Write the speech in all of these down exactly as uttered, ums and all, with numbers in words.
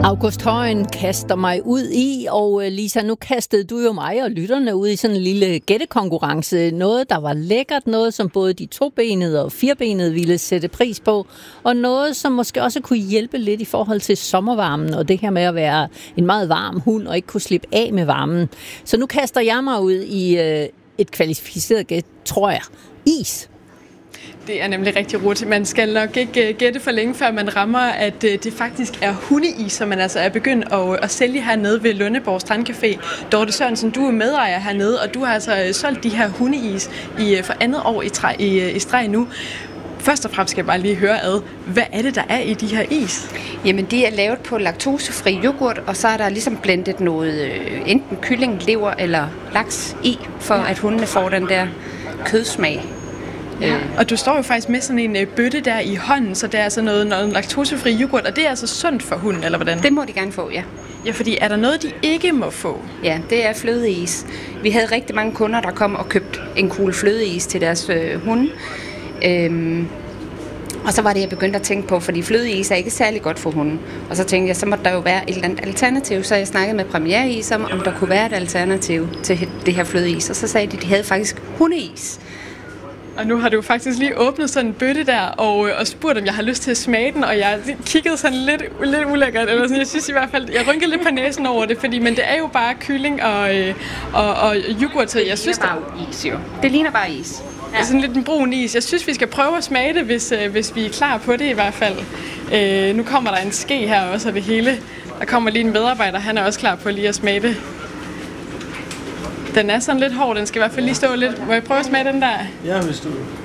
August Højen kaster mig ud i, og Lisa, nu kastede du jo mig og lytterne ud i sådan en lille gættekonkurrence. Noget, der var lækkert, noget som både de tobenede og firbenede ville sætte pris på, og noget, som måske også kunne hjælpe lidt i forhold til sommervarmen, og det her med at være en meget varm hund og ikke kunne slippe af med varmen. Så nu kaster jeg mig ud i øh, et kvalificeret gæt, tror jeg. Is. Det er nemlig rigtig rutigt. Man skal nok ikke gætte for længe, før man rammer, at det faktisk er hundeis, som man altså er begyndt at, at sælge hernede ved Lundeborg Strandcafé. Dorte Sørensen, du er medejer hernede, og du har altså solgt de her hundeis i, for andet år i, træ, i, i streg nu. Først og fremmest skal jeg bare lige høre ad, hvad er det, der er i de her is? Jamen, de er lavet på laktosefri yoghurt, og så er der ligesom blendet noget, øh, enten kylling, lever eller laks i, for ja. At hundene får den der kødsmag. Ja. Og du står jo faktisk med sådan en bøtte der i hånden, så det er altså noget, noget laktosefri yoghurt, og det er altså sundt for hunden, eller hvordan? Det må de gerne få, ja. Ja, fordi er der noget, de ikke må få? Ja, det er flødeis. Vi havde rigtig mange kunder, der kom og købte en kugle flødeis til deres øh, hunde. Øhm, og så var det, jeg begyndte at tænke på, fordi flødeis er ikke særlig godt for hunden. Og så tænkte jeg, så må der jo være et eller andet alternativ. Så jeg snakkede med Premiereis om, om der kunne være et alternativ til det her flødeis. Og så sagde de, at de havde faktisk hundeis. Og nu har du faktisk lige åbnet sådan en bøtte der, og, og spurgt, om jeg har lyst til at smage den, og jeg kiggede sådan lidt, lidt ulækkert, eller sådan. Jeg synes i hvert fald, jeg rynkede lidt på næsen over det, fordi, men det er jo bare kylling og, og, og yoghurt, så jeg synes... Det ligner bare is, jo. Det ligner bare is. Ja. Sådan lidt en brun is. Jeg synes, vi skal prøve at smage det, hvis, hvis vi er klar på det i hvert fald. Øh, nu kommer der en ske her også, og det hele. Der kommer lige en medarbejder, han er også klar på lige at smage det. Den er sådan lidt hård, den skal i hvert fald lige stå lidt. Må jeg prøve at smage den der? Ja, hvis du...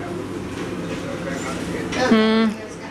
Hmm.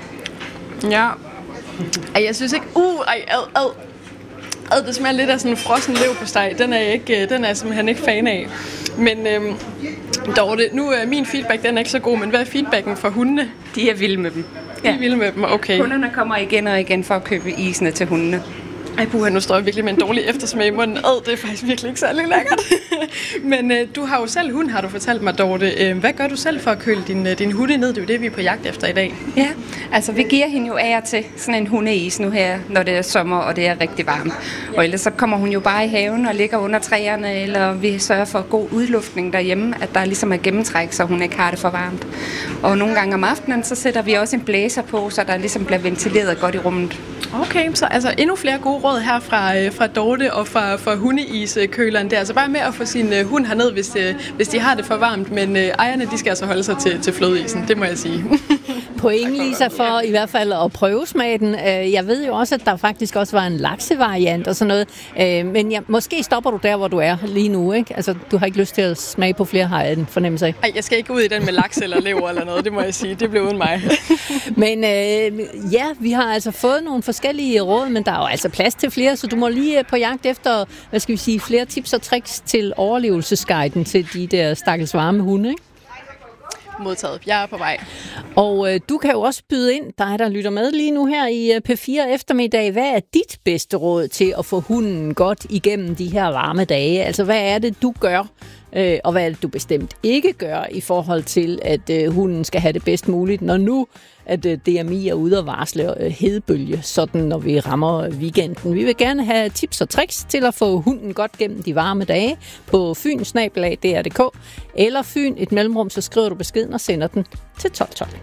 Ja. Ej, jeg synes ikke... Uh, ej, ad, ad. Ad, det smager lidt af sådan en frossen leverpostej. Den er jeg ikke, den er jeg simpelthen ikke fan af. Men øhm, Dorte, nu er min feedback, den er ikke så god, men hvad er feedbacken for hundene? De er vilde med dem. De er vilde med dem, okay. Hunderne kommer igen og igen for at købe isene til hundene. Ej, puha, nu står jeg virkelig med en dårlig eftersmag i munden. Ad, det er faktisk virkelig ikke særlig lækkert. Men øh, du har jo selv hund, har du fortalt mig, Dorte. Øh, hvad gør du selv for at køle din, din hunde ned? Det er jo det, vi er på jagt efter i dag. Ja, altså vi giver hende jo af og til sådan en hundeis nu her, når det er sommer, og det er rigtig varmt. Og ellers så kommer hun jo bare i haven og ligger under træerne, eller vi sørger for god udluftning derhjemme, at der ligesom er gennemtræk, så hun ikke har det for varmt. Og nogle gange om aftenen, så sætter vi også en blæser på, så der ligesom bliver ventileret godt i rummet. Okay, så altså endnu flere gode råd her fra, øh, fra Dorte og fra, fra hundeiskøleren. Det er altså bare med at få sin øh, hund herned, hvis, øh, hvis de har det for varmt, men øh, ejerne, de skal altså holde sig til, til flødeisen, det må jeg sige. Point, Lisa, for i hvert fald at prøve smagen. Jeg ved jo også, at der faktisk også var en laksevariant og sådan noget, men ja, måske stopper du der, hvor du er lige nu, ikke? Altså, du har ikke lyst til at smage på flere, har jeg en fornemmelse af. Ej, jeg skal ikke ud i den med laks eller lever eller noget, det må jeg sige, det blev uden mig. Men øh, ja, vi har altså fået nogle forskellige råd, men der er jo altså plads til flere, så du må lige på jagt efter, hvad skal vi sige, flere tips og tricks til overlevelsesguiden til de der stakkels varme hunde, ikke? Modtaget. Jeg er på vej. Og øh, du kan jo også byde ind, dig der lytter med lige nu her i P fire eftermiddag. Hvad er dit bedste råd til at få hunden godt igennem de her varme dage? Altså, hvad er det, du gør, øh, og hvad er det, du bestemt ikke gør i forhold til, at øh, hunden skal have det bedst muligt, når nu at D M I er ude og varsle hedebølge, sådan når vi rammer weekenden. Vi vil gerne have tips og tricks til at få hunden godt gennem de varme dage på fyn snabel-a d r punktum d k eller Fyn et mellemrum, så skriver du beskeden og sender den til tolv tolv.